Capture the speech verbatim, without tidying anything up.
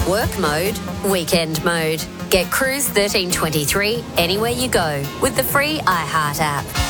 Work mode, weekend mode. Get Cruise thirteen twenty-three anywhere you go with the free iHeart app.